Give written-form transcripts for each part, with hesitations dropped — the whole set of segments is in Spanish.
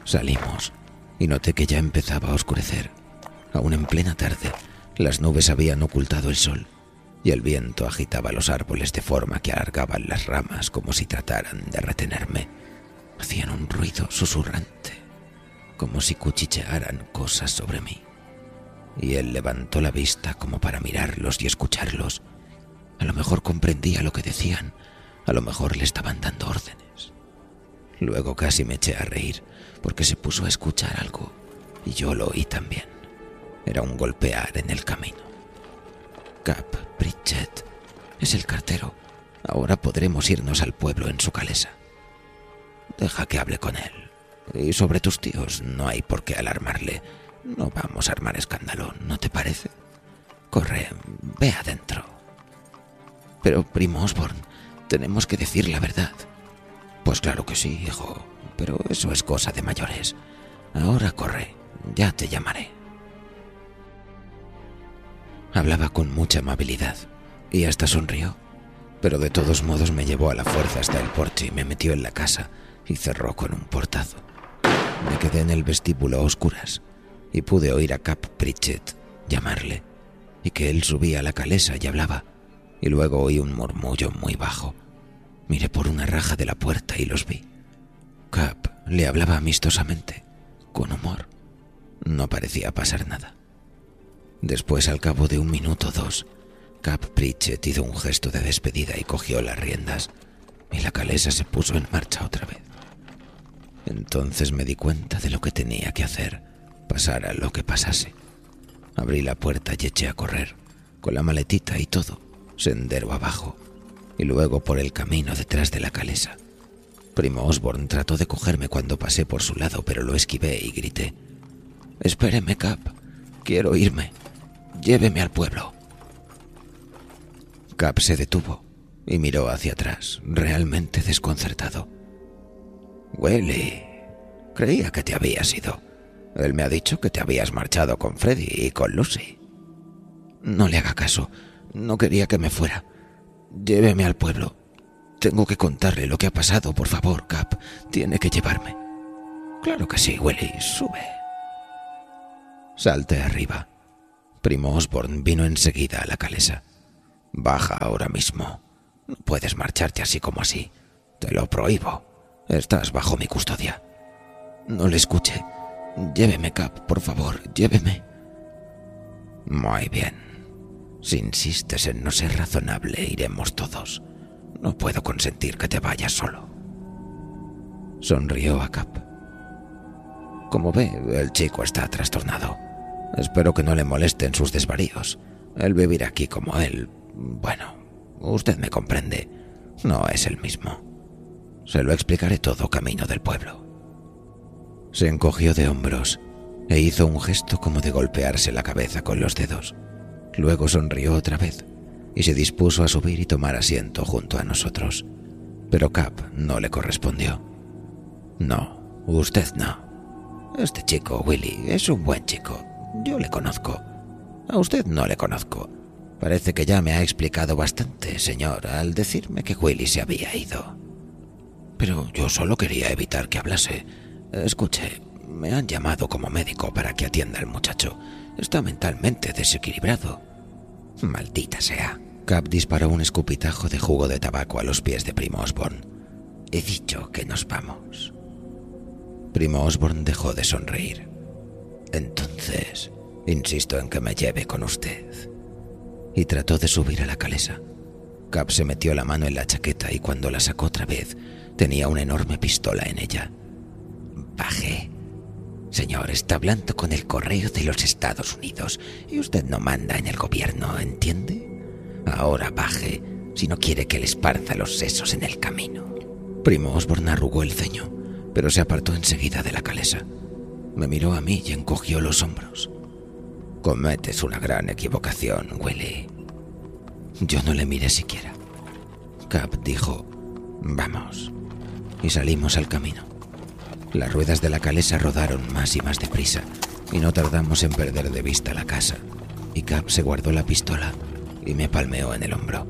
Salimos y noté que ya empezaba a oscurecer. Aún en plena tarde, las nubes habían ocultado el sol y el viento agitaba los árboles de forma que alargaban las ramas como si trataran de retenerme. Hacían un ruido susurrante, como si cuchichearan cosas sobre mí. Y él levantó la vista como para mirarlos y escucharlos. A lo mejor comprendía lo que decían, a lo mejor le estaban dando órdenes. Luego casi me eché a reír porque se puso a escuchar algo y yo lo oí también. Era un golpear en el camino. Cap Pritchett es el cartero. Ahora podremos irnos al pueblo en su calesa. Deja que hable con él. Y sobre tus tíos no hay por qué alarmarle. No vamos a armar escándalo, ¿no te parece? Corre, ve adentro. Pero, primo Osborn, tenemos que decir la verdad. Pues claro que sí, hijo, pero eso es cosa de mayores. Ahora corre, ya te llamaré. Hablaba con mucha amabilidad y hasta sonrió, pero de todos modos me llevó a la fuerza hasta el porche y me metió en la casa y cerró con un portazo. Me quedé en el vestíbulo a oscuras y pude oír a Cap Pritchett llamarle y que él subía a la calesa y hablaba, y luego oí un murmullo muy bajo. Miré por una raja de la puerta y los vi. Cap le hablaba amistosamente, con humor. No parecía pasar nada. Después, al cabo de 1 minuto o 2, Cap Pritchett hizo un gesto de despedida y cogió las riendas, y la calesa se puso en marcha otra vez. Entonces me di cuenta de lo que tenía que hacer, pasara lo que pasase. Abrí la puerta y eché a correr, con la maletita y todo, sendero abajo, y luego por el camino detrás de la calesa. Primo Osborn trató de cogerme cuando pasé por su lado, pero lo esquivé y grité: «Espéreme, Cap, quiero irme. Lléveme al pueblo». Cap se detuvo y miró hacia atrás, realmente desconcertado. «Willy, creía que te habías ido. Él me ha dicho que te habías marchado con Freddy y con Lucy». «No le haga caso. No quería que me fuera. Lléveme al pueblo. Tengo que contarle lo que ha pasado, por favor, Cap. Tiene que llevarme». «Claro que sí, Willy. Sube». Salté arriba. Primo Osborn vino enseguida a la calesa. «Baja ahora mismo. No puedes marcharte así como así. Te lo prohíbo. Estás bajo mi custodia». «No le escuche. Lléveme, Cap, por favor, lléveme». «Muy bien. Si insistes en no ser razonable, iremos todos. No puedo consentir que te vayas solo». Sonrió a Cap. «Como ve, el chico está trastornado. Espero que no le molesten sus desvaríos. Él vivir aquí como él, bueno, usted me comprende, no es el mismo. Se lo explicaré todo camino del pueblo». Se encogió de hombros e hizo un gesto como de golpearse la cabeza con los dedos. Luego sonrió otra vez y se dispuso a subir y tomar asiento junto a nosotros. Pero Cap no le correspondió. «No, usted no. Este chico, Willy, es un buen chico. Yo le conozco. A usted no le conozco. Parece que ya me ha explicado bastante, señor, al decirme que Willy se había ido. Pero yo solo quería evitar que hablase. Escuche, me han llamado como médico para que atienda al muchacho. Está mentalmente desequilibrado». «Maldita sea». Cap disparó un escupitajo de jugo de tabaco a los pies de Primo Osborn. «He dicho que nos vamos». Primo Osborn dejó de sonreír. «Entonces, insisto en que me lleve con usted». Y trató de subir a la calesa. Cap se metió la mano en la chaqueta y cuando la sacó otra vez, tenía una enorme pistola en ella. «Baje. Señor, está hablando con el correo de los Estados Unidos y usted no manda en el gobierno, ¿entiende? Ahora baje, si no quiere que le esparza los sesos en el camino». Primo Osborn arrugó el ceño, pero se apartó enseguida de la calesa. Me miró a mí y encogió los hombros. «Cometes una gran equivocación, Willy». Yo no le miré siquiera. Cap dijo: «Vamos», y salimos al camino. Las ruedas de la calesa rodaron más y más deprisa, y no tardamos en perder de vista la casa, y Cap se guardó la pistola y me palmeó en el hombro.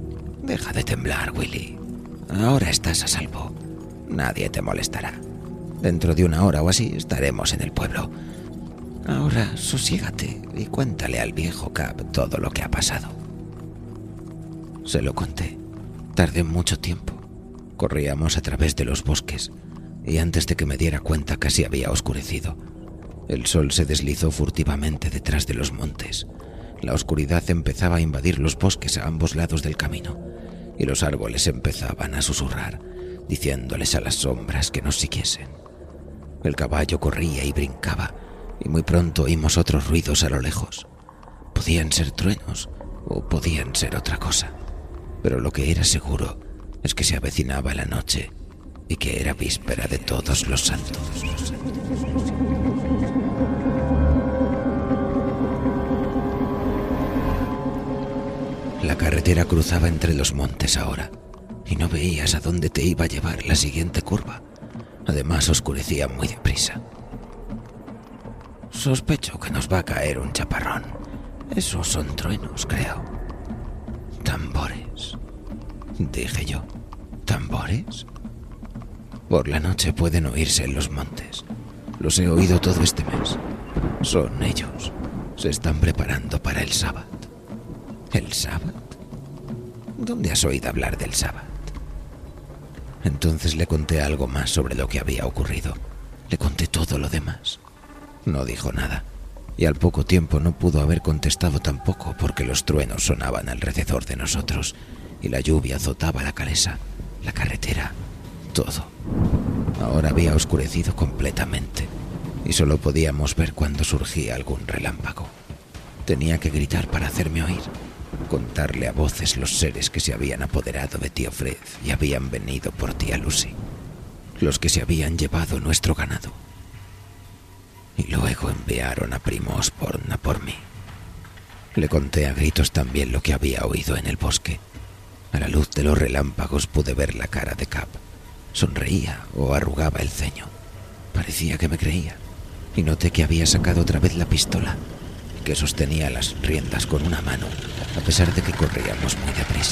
«Deja de temblar, Willy. Ahora estás a salvo. Nadie te molestará. Dentro de 1 hora o así estaremos en el pueblo. Ahora sosiégate y cuéntale al viejo Cap todo lo que ha pasado. Se lo conté. Tardé mucho tiempo. Corríamos a través de los bosques y antes de que me diera cuenta casi había oscurecido. El sol se deslizó furtivamente detrás de los montes. La oscuridad empezaba a invadir los bosques a ambos lados del camino y los árboles empezaban a susurrar, diciéndoles a las sombras que nos siguiesen. El caballo corría y brincaba y muy pronto oímos otros ruidos a lo lejos. Podían ser truenos o podían ser otra cosa, pero lo que era seguro es que se avecinaba la noche y que era víspera de Todos los Santos. La carretera cruzaba entre los montes ahora y no veías a dónde te iba a llevar la siguiente curva. Además oscurecía muy deprisa. Sospecho que nos va a caer un chaparrón. Esos son truenos, creo. Tambores, dije yo. ¿Tambores? Por la noche pueden oírse en los montes. Los he oído todo este mes. Son ellos. Se están preparando para el sábado. ¿El sábado? ¿Dónde has oído hablar del sábado? Entonces le conté algo más sobre lo que había ocurrido. Le conté todo lo demás. No dijo nada, y al poco tiempo no pudo haber contestado tampoco porque los truenos sonaban alrededor de nosotros y la lluvia azotaba la calesa, la carretera, todo. Ahora había oscurecido completamente y solo podíamos ver cuando surgía algún relámpago. Tenía que gritar para hacerme oír, contarle a voces los seres que se habían apoderado de tío Fred y habían venido por tía Lucy, los que se habían llevado nuestro ganado. Y luego enviaron a primo Osborne a por mí. Le conté a gritos también lo que había oído en el bosque. A la luz de los relámpagos pude ver la cara de Cap. Sonreía o arrugaba el ceño. Parecía que me creía. Y noté que había sacado otra vez la pistola y que sostenía las riendas con una mano, a pesar de que corríamos muy deprisa.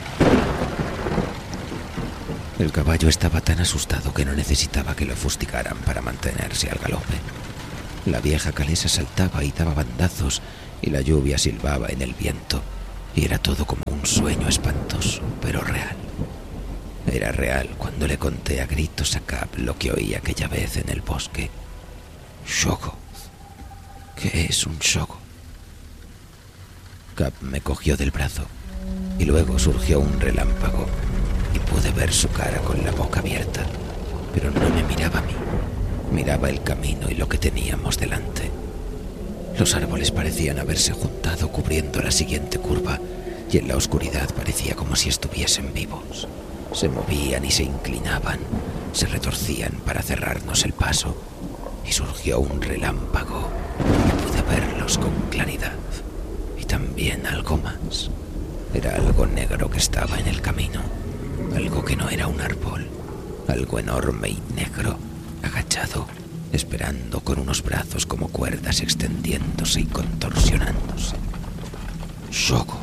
El caballo estaba tan asustado que no necesitaba que lo fustigaran para mantenerse al galope. La vieja calesa saltaba y daba bandazos y la lluvia silbaba en el viento y era todo como un sueño espantoso, pero real. Era real cuando le conté a gritos a Cap lo que oí aquella vez en el bosque. Shoggoth. ¿Qué es un Shoggoth? Cap me cogió del brazo y luego surgió un relámpago y pude ver su cara con la boca abierta, pero no me miraba a mí. Miraba el camino y lo que teníamos delante. Los árboles parecían haberse juntado cubriendo la siguiente curva y en la oscuridad parecía como si estuviesen vivos. Se movían y se inclinaban, se retorcían para cerrarnos el paso y surgió un relámpago y pude verlos con claridad. Y también algo más. Era algo negro que estaba en el camino, algo que no era un árbol, algo enorme y negro, agachado, esperando con unos brazos como cuerdas extendiéndose y contorsionándose. «Shoggoth»,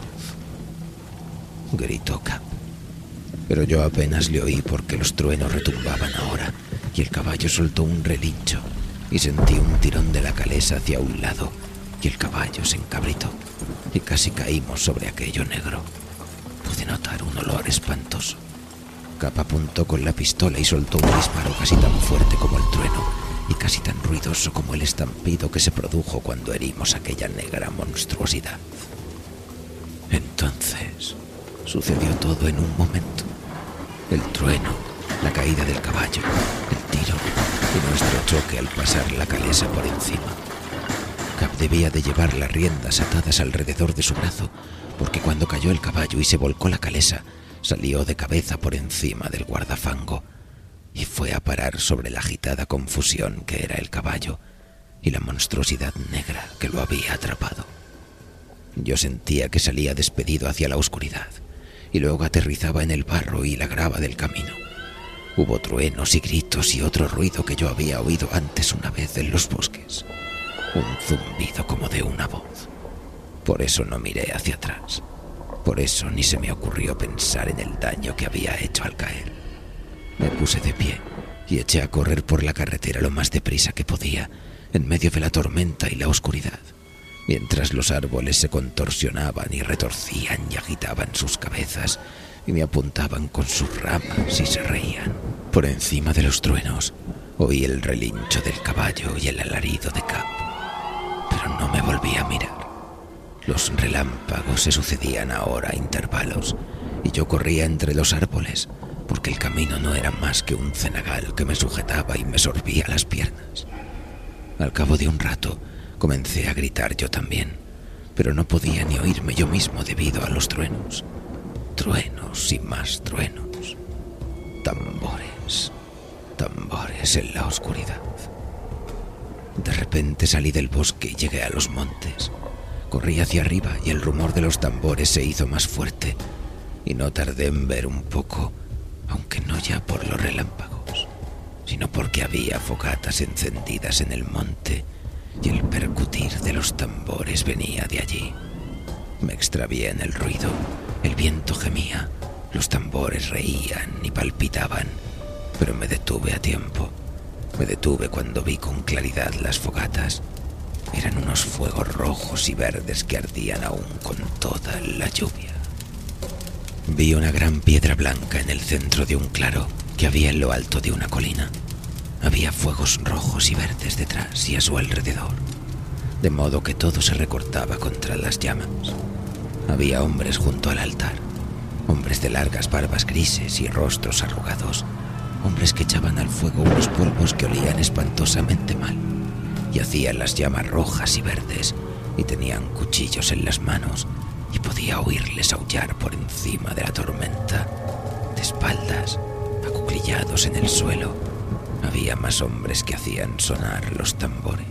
gritó Cap. Pero yo apenas le oí porque los truenos retumbaban ahora y el caballo soltó un relincho y sentí un tirón de la calesa hacia un lado y el caballo se encabritó y casi caímos sobre aquello negro. Pude notar un olor espantoso. Cap apuntó con la pistola y soltó un disparo casi tan fuerte como el trueno y casi tan ruidoso como el estampido que se produjo cuando herimos aquella negra monstruosidad. Entonces sucedió todo en un momento. El trueno, la caída del caballo, el tiro y nuestro choque al pasar la calesa por encima. Cap debía de llevar las riendas atadas alrededor de su brazo porque cuando cayó el caballo y se volcó la calesa, salió de cabeza por encima del guardafango y fue a parar sobre la agitada confusión que era el caballo y la monstruosidad negra que lo había atrapado. Yo sentía que salía despedido hacia la oscuridad y luego aterrizaba en el barro y la grava del camino. Hubo truenos y gritos y otro ruido que yo había oído antes una vez en los bosques. Un zumbido como de una voz. Por eso no miré hacia atrás. Por eso ni se me ocurrió pensar en el daño que había hecho al caer. Me puse de pie y eché a correr por la carretera lo más deprisa que podía, en medio de la tormenta y la oscuridad, mientras los árboles se contorsionaban y retorcían y agitaban sus cabezas y me apuntaban con sus ramas y se reían. Por encima de los truenos oí el relincho del caballo y el alarido de Cap, pero no me volví a mirar. Los relámpagos se sucedían ahora a intervalos y yo corría entre los árboles, porque el camino no era más que un cenagal que me sujetaba y me sorbía las piernas. Al cabo de un rato comencé a gritar yo también, pero no podía ni oírme yo mismo debido a los truenos. Truenos y más truenos. Tambores, tambores en la oscuridad. De repente salí del bosque y llegué a los montes. Corrí hacia arriba y el rumor de los tambores se hizo más fuerte, y no tardé en ver un poco, aunque no ya por los relámpagos, sino porque había fogatas encendidas en el monte y el percutir de los tambores venía de allí. Me extravié en el ruido, el viento gemía, los tambores reían y palpitaban, pero me detuve a tiempo. Me detuve cuando vi con claridad las fogatas. Eran unos fuegos rojos y verdes que ardían aún con toda la lluvia. Vi una gran piedra blanca en el centro de un claro que había en lo alto de una colina. Había fuegos rojos y verdes detrás y a su alrededor, de modo que todo se recortaba contra las llamas. Había hombres junto al altar, hombres de largas barbas grises y rostros arrugados, hombres que echaban al fuego unos polvos que olían espantosamente mal y hacían las llamas rojas y verdes, y tenían cuchillos en las manos, y podía oírles aullar por encima de la tormenta. De espaldas, acuclillados en el suelo, había más hombres que hacían sonar los tambores.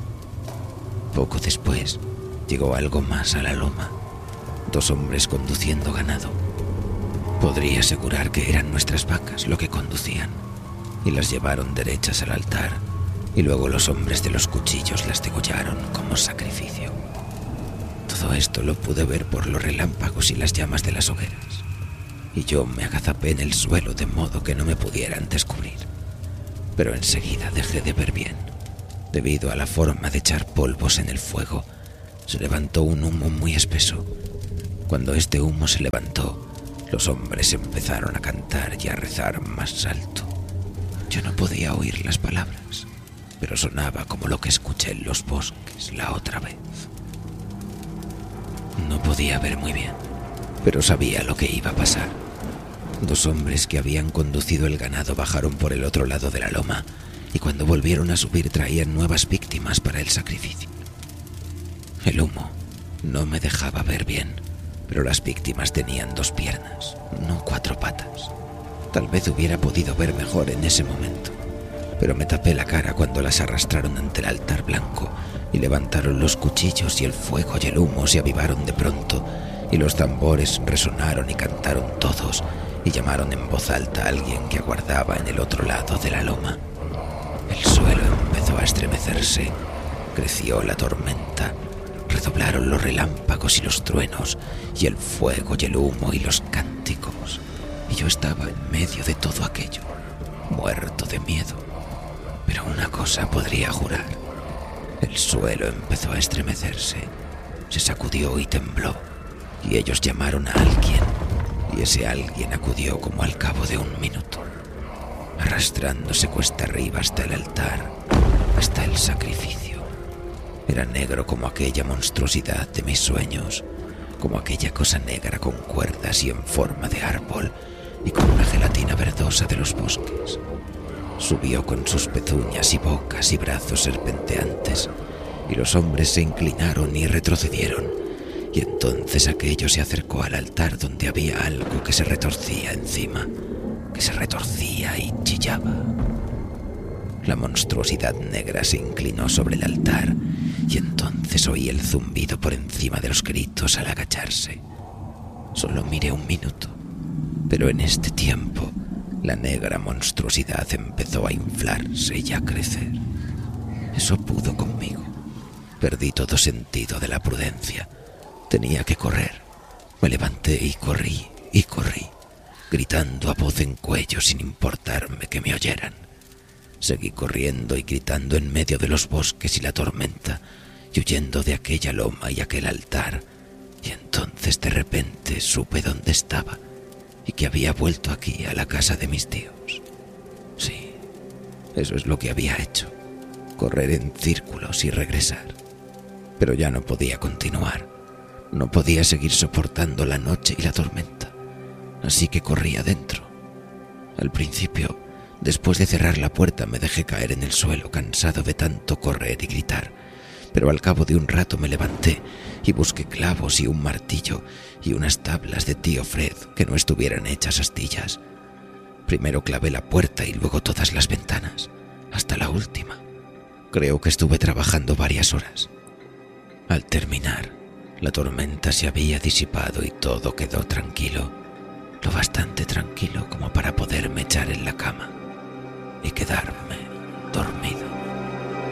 Poco después llegó algo más a la loma, 2 hombres conduciendo ganado. Podría asegurar que eran nuestras vacas lo que conducían, y las llevaron derechas al altar, y luego los hombres de los cuchillos las degollaron como sacrificio. Todo esto lo pude ver por los relámpagos y las llamas de las hogueras, y yo me agazapé en el suelo de modo que no me pudieran descubrir. Pero enseguida dejé de ver bien. Debido a la forma de echar polvos en el fuego, se levantó un humo muy espeso. Cuando este humo se levantó, los hombres empezaron a cantar y a rezar más alto. Yo no podía oír las palabras, pero sonaba como lo que escuché en los bosques la otra vez. No podía ver muy bien, pero sabía lo que iba a pasar. 2 hombres que habían conducido el ganado bajaron por el otro lado de la loma, y cuando volvieron a subir traían nuevas víctimas para el sacrificio. El humo no me dejaba ver bien, pero las víctimas tenían 2 piernas, no 4 patas. Tal vez hubiera podido ver mejor en ese momento, pero me tapé la cara cuando las arrastraron ante el altar blanco y levantaron los cuchillos, y el fuego y el humo se avivaron de pronto, y los tambores resonaron y cantaron todos, y llamaron en voz alta a alguien que aguardaba en el otro lado de la loma. El suelo empezó a estremecerse, creció la tormenta, redoblaron los relámpagos y los truenos, y el fuego y el humo y los cánticos, y yo estaba en medio de todo aquello, muerto de miedo. Pero una cosa podría jurar: el suelo empezó a estremecerse, se sacudió y tembló, y ellos llamaron a alguien, y ese alguien acudió como al cabo de 1 minuto, arrastrándose cuesta arriba hasta el altar, hasta el sacrificio. Era negro como aquella monstruosidad de mis sueños, como aquella cosa negra con cuerdas y en forma de árbol, y con una gelatina verdosa de los bosques. Subió con sus pezuñas y bocas y brazos serpenteantes, y los hombres se inclinaron y retrocedieron, y entonces aquello se acercó al altar, donde había algo que se retorcía encima, que se retorcía y chillaba. La monstruosidad negra se inclinó sobre el altar, y entonces oí el zumbido por encima de los gritos al agacharse. Solo miré 1 minuto, pero en este tiempo la negra monstruosidad empezó a inflarse y a crecer. Eso pudo conmigo. Perdí todo sentido de la prudencia. Tenía que correr. Me levanté y corrí, gritando a voz en cuello sin importarme que me oyeran. Seguí corriendo y gritando en medio de los bosques y la tormenta, y huyendo de aquella loma y aquel altar, y entonces de repente supe dónde estaba y que había vuelto aquí a la casa de mis tíos. Sí, eso es lo que había hecho, correr en círculos y regresar. Pero ya no podía continuar, no podía seguir soportando la noche y la tormenta, así que corrí adentro. Al principio, después de cerrar la puerta, me dejé caer en el suelo, cansado de tanto correr y gritar, pero al cabo de un rato me levanté y busqué clavos y un martillo y unas tablas de tío Fred que no estuvieran hechas astillas. Primero clavé la puerta y luego todas las ventanas, hasta la última. Creo que estuve trabajando varias horas. Al terminar, la tormenta se había disipado y todo quedó tranquilo, lo bastante tranquilo como para poderme echar en la cama y quedarme